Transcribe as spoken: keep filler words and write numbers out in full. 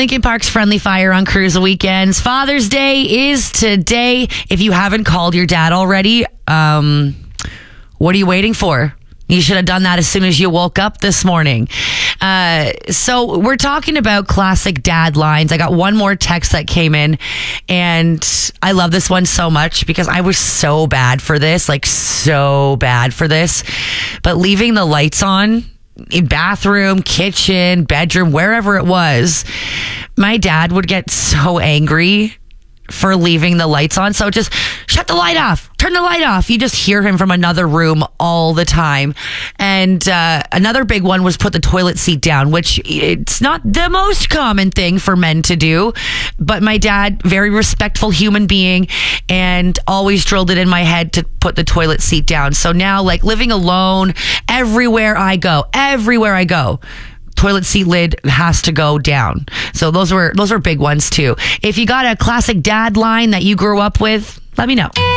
Lincoln Park's Friendly Fire on Cruise Weekends. Father's Day is today. If you haven't called your dad already, um, what are you waiting for? You should have done that as soon as you woke up this morning. Uh, so we're talking about classic dad lines. I got one more text that came in, and I love this one so much because I was so bad for this, like so bad for this. But leaving the lights on in bathroom, kitchen, bedroom, wherever it was, my dad would get so angry for leaving the lights on. So just shut the light off, turn the light off. You just hear him from another room all the time. And uh, another big one was put the toilet seat down, which it's not the most common thing for men to do. But my dad, very respectful human being, and always drilled it in my head to put the toilet seat down. So now, like living alone, everywhere I go, everywhere I go, toilet seat lid has to go down. So those were those are big ones too. If you got a classic dad line that you grew up with, let me know.